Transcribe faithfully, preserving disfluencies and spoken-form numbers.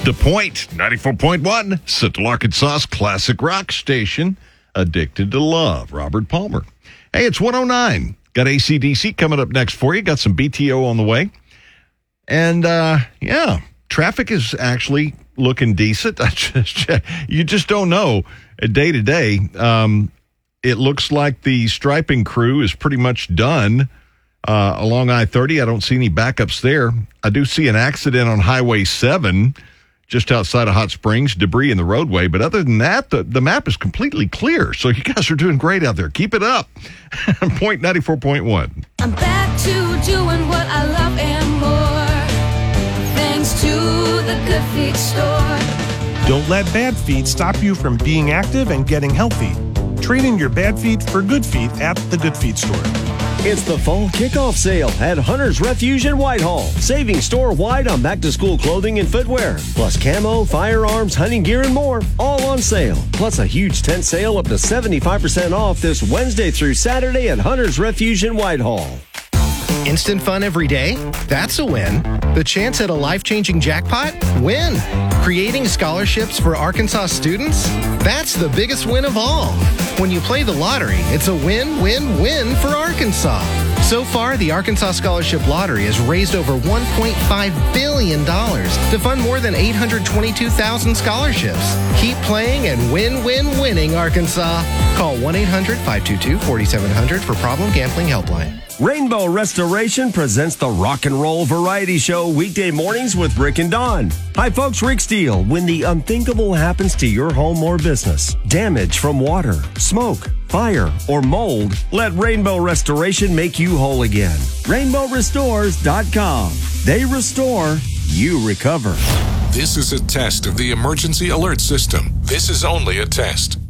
The Point, ninety-four point one, Central Arkansas's classic rock station, Addicted to Love, Robert Palmer. Hey, it's one oh nine. Got A C D C coming up next for you. Got some B T O on the way. And, uh, yeah, traffic is actually looking decent. I just, you just don't know day to day. Um, it looks like the striping crew is pretty much done uh, along I thirty. I don't see any backups there. I do see an accident on Highway seven just outside of Hot Springs, debris in the roadway. But other than that, the, the map is completely clear. So you guys are doing great out there. Keep it up. Point ninety-four point one. I'm back to doing what I love and more, thanks to the Good Feet store. Don't let bad feet stop you from being active and getting healthy. Trade in your bad feet for good feet at the Good Feet store. It's the fall kickoff sale at Hunter's Refuge in Whitehall. Saving store-wide on back-to-school clothing and footwear. Plus camo, firearms, hunting gear, and more. All on sale. Plus a huge tent sale up to seventy-five percent off this Wednesday through Saturday at Hunter's Refuge in Whitehall. Instant fun every day? That's a win. The chance at a life-changing jackpot? Win. Creating scholarships for Arkansas students? That's the biggest win of all. When you play the lottery, it's a win-win-win for Arkansas. So far, the Arkansas Scholarship Lottery has raised over one point five billion dollars to fund more than eight hundred twenty-two thousand scholarships. Keep playing and win-win-winning, Arkansas. Call one eight hundred five two two four seven zero zero for Problem Gambling Helpline. Rainbow Restoration presents the Rock and Roll Variety Show weekday mornings with Rick and Dawn. Hi folks, Rick Steele. When the unthinkable happens to your home or business, damage from water, smoke, fire, or mold, let Rainbow Restoration make you whole again. rainbow restores dot com. They restore, you recover. This is a test of the emergency alert system. This is only a test.